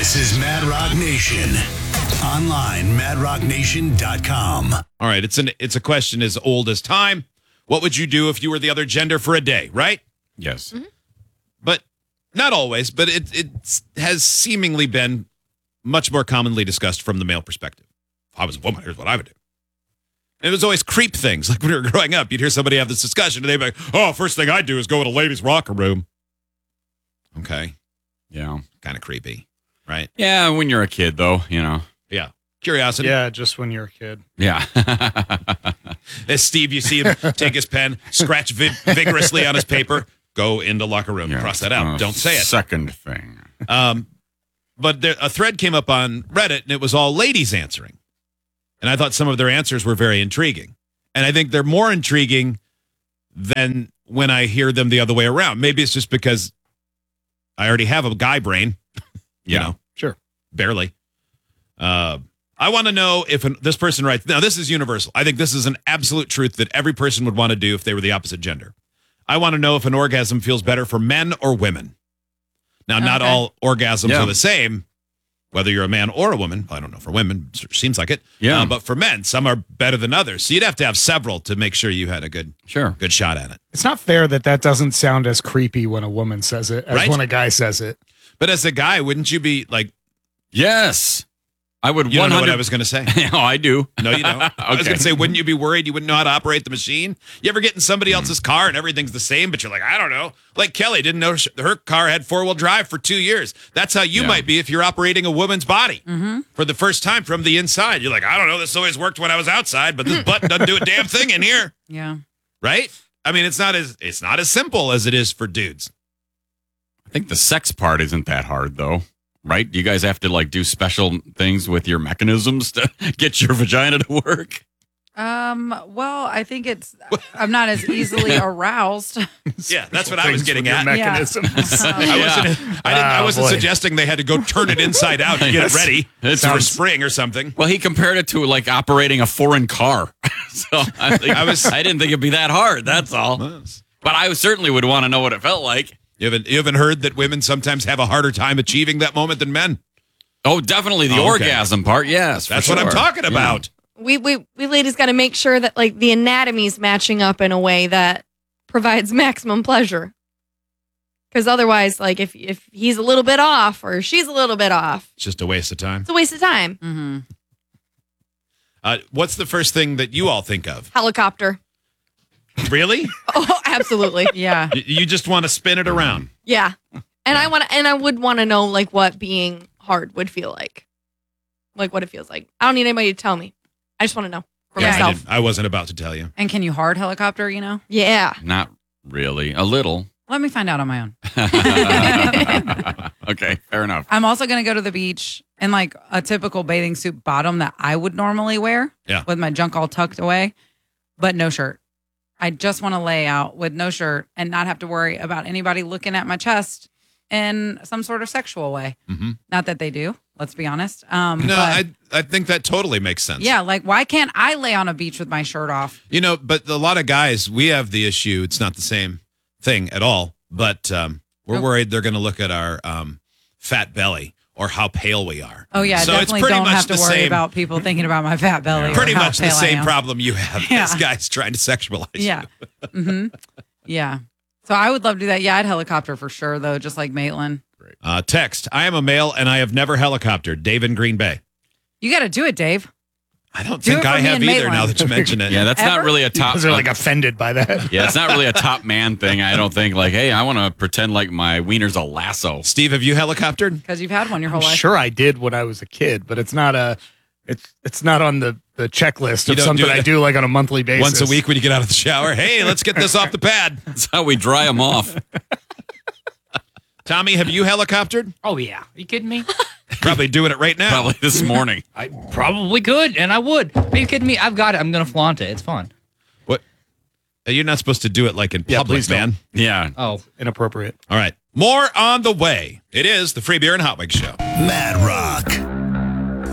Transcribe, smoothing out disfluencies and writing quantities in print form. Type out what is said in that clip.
This is Mad Rock Nation. Online, madrocknation.com. All right, it's a question as old as time. What would you do if you were the other gender for a day, right? Yes. Mm-hmm. But not always, but it has seemingly been much more commonly discussed from the male perspective. If I was a woman, here's what I would do. And it was always creep things. Like when we were growing up, you'd hear somebody have this discussion, and they'd be like, oh, first thing I'd do is go in a ladies' locker room. Okay. Yeah. Kind of creepy, right? Yeah, when you're a kid, though, you know. Yeah. Curiosity. Yeah, just when you're a kid. Yeah. As Steve, you see him take his pen, scratch vigorously on his paper, go into locker room, Yeah. cross that out. Don't say it. Second thing. But a thread came up on Reddit, and it was all ladies answering. And I thought some of their answers were very intriguing. And I think they're more intriguing than when I hear them the other way around. Maybe it's just because I already have a guy brain. You know, Sure. barely. I want to know if this person writes, now this is universal. I think this is an absolute truth that every person would want to do if they were the opposite gender. I want to know if an orgasm feels better for men or women. Now, not all orgasms are the same, whether you're a man or a woman. I don't know, for women, it seems like it. Yeah. But for men, some are better than others. So you'd have to have several to make sure you had a good shot at it. It's not fair that doesn't sound as creepy when a woman says it as when a guy says it. But as a guy, wouldn't you be like, yes. I would. You don't know what I was going to say. Oh, I do. No, you don't. I was going to say, wouldn't you be worried you wouldn't know how to operate the machine? You ever get in somebody else's car and everything's the same, but you're like, I don't know. Like Kelly didn't know her car had 4-wheel drive for 2 years. That's how you might be if you're operating a woman's body for the first time from the inside. You're like, I don't know. This always worked when I was outside, but this button doesn't do a damn thing in here. Yeah. Right? I mean, it's not as simple as it is for dudes. I think the sex part isn't that hard, though. Right? You guys have to like do special things with your mechanisms to get your vagina to work. Well, I think I'm not as easily aroused. Yeah, that's what I was getting at. Mechanisms. I wasn't suggesting they had to go turn it inside out to get it ready for spring or something. Well, he compared it to like operating a foreign car. So I didn't think it'd be that hard. That's all. But I certainly would want to know what it felt like. You haven't heard that women sometimes have a harder time achieving that moment than men? Oh, definitely the orgasm part. Yes, that's what I'm talking about. We ladies got to make sure that like the anatomy's matching up in a way that provides maximum pleasure. Because otherwise, like if he's a little bit off or she's a little bit off, it's just a waste of time. It's a waste of time. Mm-hmm. What's the first thing that you all think of? Helicopter. Really? Oh, absolutely. Yeah. You just want to spin it around. Yeah. And I would want to know like what being hard would feel like. Like what it feels like. I don't need anybody to tell me. I just want to know for myself. I wasn't about to tell you. And can you hard helicopter, you know? Yeah. Not really. A little. Let me find out on my own. Okay, fair enough. I'm also going to go to the beach in like a typical bathing suit bottom that I would normally wear. Yeah. With my junk all tucked away, but no shirt. I just want to lay out with no shirt and not have to worry about anybody looking at my chest in some sort of sexual way. Mm-hmm. Not that they do, let's be honest. I think that totally makes sense. Yeah, like why can't I lay on a beach with my shirt off? You know, but a lot of guys, we have the issue. It's not the same thing at all, but we're worried they're going to look at our fat belly or how pale we are. Oh, yeah, so definitely it's pretty don't much have to the worry same, about people thinking about my fat belly. or pretty how much the pale I same am. problem you have as guys trying to sexualize Yeah. you. Mm-hmm. Yeah. So I would love to do that. Yeah, I'd helicopter for sure, though, just like Maitland. Text, I am a male and I have never helicoptered. Dave in Green Bay. You got to do it, Dave. I don't Do think it for I me have and either Maitland. now that you mention it. Yeah, that's Ever? not really a top. They're like offended by that. Yeah, it's not really a top man thing. I don't think like, hey, I want to pretend like my wiener's a lasso. Steve, have you helicoptered? Because you've had one your whole I'm life. sure I did when I was a kid, but it's not on the checklist You of don't something do it I do like on a monthly basis. Once a week when you get out of the shower. Hey, let's get this off the pad. That's how we dry them off. Tommy, have you helicoptered? Oh, yeah. Are you kidding me? Probably doing it right now. Probably this morning. I probably could, and I would. Are you kidding me? I've got it. I'm going to flaunt it. It's fun. What? You're not supposed to do it like in public, please don't. man. Yeah. Oh. Inappropriate. All right. More on the way. It is the Free Beer and Hot Wings Show. Mad Rock.